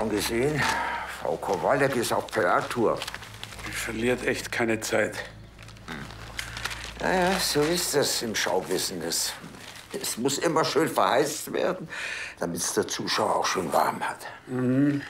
schon gesehen? Frau Kowalek ist auf PR-Tour. Die verliert echt keine Zeit. Naja, so ist das im Showbusiness. Es muss immer schön verheizt werden, damit es der Zuschauer auch schön warm hat. Mhm.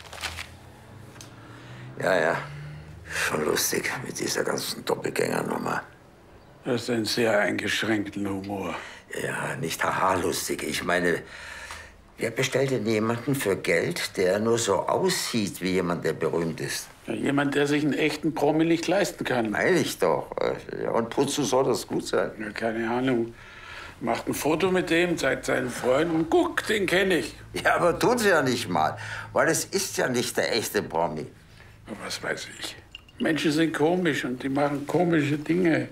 Ja. Schon lustig mit dieser ganzen Doppelgängernummer. Du hast einen sehr eingeschränkten Humor. Ja, nicht haha lustig. Ich meine, wer bestellt denn jemanden für Geld, der nur so aussieht wie jemand, der berühmt ist? Ja, jemand, der sich einen echten Promi nicht leisten kann. Meine ich doch. Ja, und wozu soll das gut sein? Ja, keine Ahnung. Macht ein Foto mit dem, zeigt seinen Freunden und guck, den kenne ich. Ja, aber tun sie ja nicht mal, weil es ist ja nicht der echte Promi. Was weiß ich. Menschen sind komisch und die machen komische Dinge.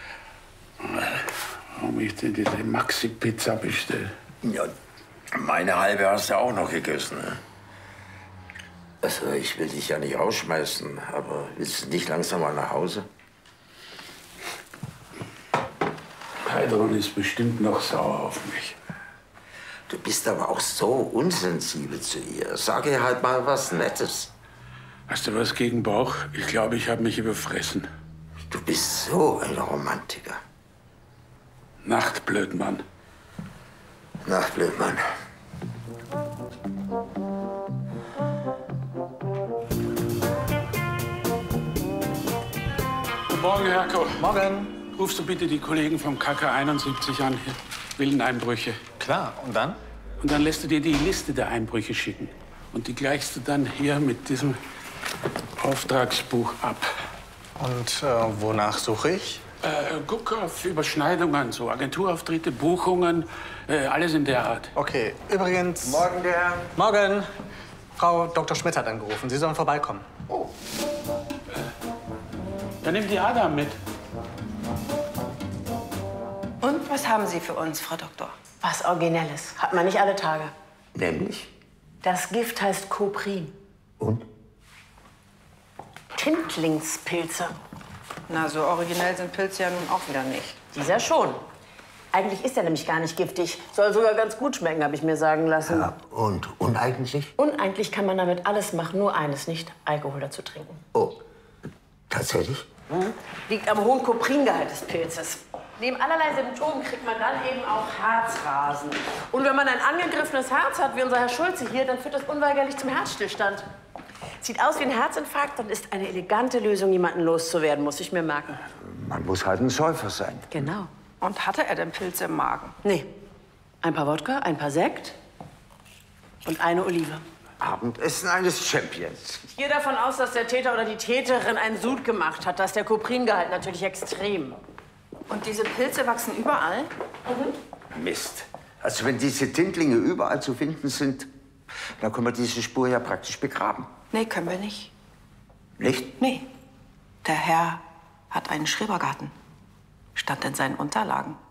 Warum ich denn diese Maxi-Pizza bestelle? Ja, meine halbe hast du auch noch gegessen, ne? Also, ich will dich ja nicht rausschmeißen, aber willst du nicht langsam mal nach Hause? Heidrun ist bestimmt noch sauer auf mich. Du bist aber auch so unsensibel zu ihr. Sag ihr halt mal was Nettes. Hast du was gegen Bauch? Ich glaube, ich habe mich überfressen. Du bist so ein Romantiker. Nachtblödmann. Nachtblödmann. Guten Morgen, Herko. Morgen. Rufst du bitte die Kollegen vom KK 71 an? Villeneinbrüche. Klar, und dann? Und dann lässt du dir die Liste der Einbrüche schicken. Und die gleichst du dann hier mit diesem Auftragsbuch ab. Und wonach suche ich? Guck auf Überschneidungen, so Agenturauftritte, Buchungen, alles in der Art. Okay, übrigens... Morgen, der Herr. Morgen. Frau Dr. Schmidt hat angerufen. Sie sollen vorbeikommen. Oh. Dann nimm die Adam mit. Und was haben Sie für uns, Frau Doktor? Was Originelles. Hat man nicht alle Tage. Nämlich? Das Gift heißt Coprin. Und? Tintlingspilze. Na, so originell sind Pilze ja nun auch wieder nicht. Dieser schon. Eigentlich ist er nämlich gar nicht giftig. Soll sogar ganz gut schmecken, habe ich mir sagen lassen. Ja, und uneigentlich? Uneigentlich kann man damit alles machen, nur eines nicht, Alkohol dazu trinken. Oh, tatsächlich? Liegt am hohen Copringehalt des Pilzes. Neben allerlei Symptomen kriegt man dann eben auch Herzrasen. Und wenn man ein angegriffenes Herz hat, wie unser Herr Schulze hier, dann führt das unweigerlich zum Herzstillstand. Sieht aus wie ein Herzinfarkt und ist eine elegante Lösung, jemanden loszuwerden, muss ich mir merken. Man muss halt ein Säufer sein. Genau. Und hatte er denn Pilze im Magen? Nee. Ein paar Wodka, ein paar Sekt und eine Olive. Abendessen eines Champions. Ich gehe davon aus, dass der Täter oder die Täterin einen Sud gemacht hat. Da ist der Copringehalt natürlich extrem. Und diese Pilze wachsen überall? Mist. Also wenn diese Tintlinge überall zu finden sind, dann können wir diese Spur ja praktisch begraben. Nee, können wir nicht. Nicht? Nee. Der Herr hat einen Schrebergarten. Stand in seinen Unterlagen.